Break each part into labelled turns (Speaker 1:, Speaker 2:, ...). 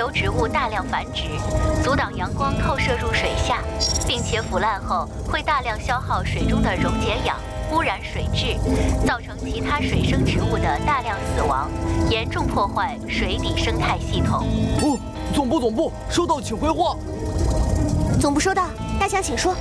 Speaker 1: 由植物大量繁殖，阻挡阳光透射入水下，并且腐烂后会大量消耗水中的溶解氧，污染水质，造成其他水生植物的大量死亡，严重破坏水底生态系统。
Speaker 2: 哦，总部，收到，请回话。
Speaker 3: 总部收到，大象请说。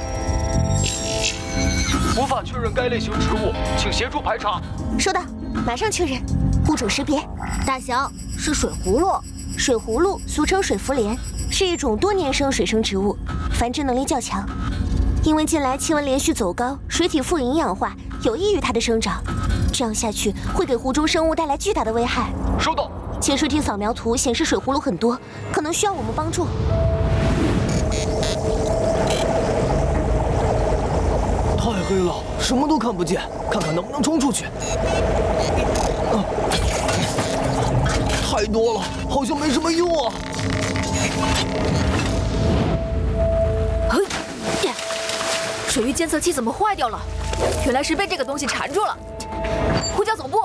Speaker 2: 无法确认该类型植物，请协助排查。
Speaker 3: 收到，马上确认。物种识别，
Speaker 4: 大象是水葫芦。
Speaker 3: 水葫芦俗称水茯苓，是一种多年生水生植物，繁殖能力较强。因为近来气温连续走高，水体富营养化，有益于它的生长。这样下去会给湖中生物带来巨大的危害。
Speaker 2: 收到。
Speaker 3: 潜水艇扫描图显示水葫芦很多，可能需要我们帮助。
Speaker 2: 太黑了，什么都看不见，看看能不能冲出去。太多了，好像没什么用啊。
Speaker 5: 水域监测器怎么坏掉了？原来是被这个东西缠住了。呼叫总部。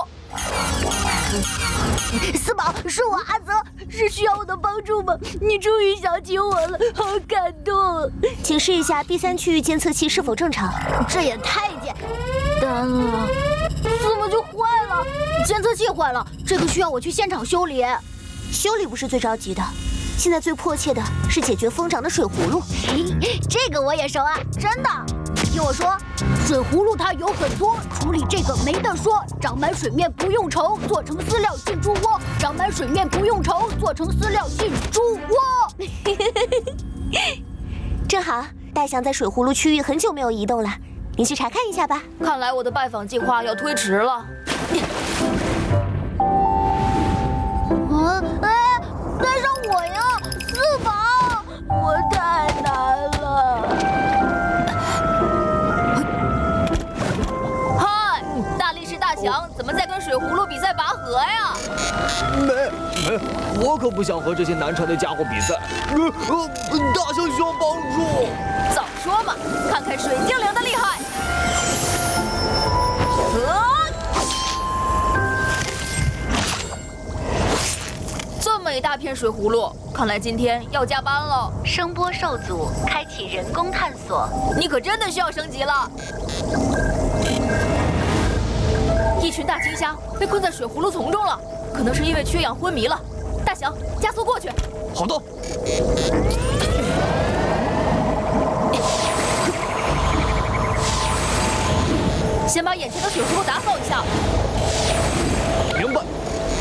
Speaker 4: 四宝，是我阿泽，是需要我的帮助吗？你终于想起我了，好感动。
Speaker 3: 请试一下 B3区域监测器是否正常。
Speaker 4: 这也太简单了，怎么就坏了？监测器坏了，这个需要我去现场修理。
Speaker 3: 修理不是最着急的，现在最迫切的是解决疯长的水葫芦。
Speaker 4: 这个我也熟啊，真的。听我说，水葫芦它有很多，处理这个没得说。长满水面不用愁，做成饲料进猪窝。长满水面不用愁，做成饲料进猪窝。
Speaker 3: 正好，大象在水葫芦区域很久没有移动了，你去查看一下吧。
Speaker 5: 看来我的拜访计划要推迟了。
Speaker 4: 带上我呀，四宝，我太难了。
Speaker 5: 嗨，大力士大翔，怎么在跟水葫芦比赛拔河呀？
Speaker 2: 没，我可不想和这些难缠的家伙比赛。大象需要帮助。
Speaker 5: 早说嘛，看看水精灵的厉害。这么一大片水葫芦，看来今天要加班了。
Speaker 1: 声波受阻，开启人工探索。
Speaker 5: 你可真的需要升级了。一群大青虾被困在水葫芦丛中了，可能是因为缺氧昏迷了。大翔，加速过去。
Speaker 2: 好的。
Speaker 5: 先把眼前的水葫芦打扫一下。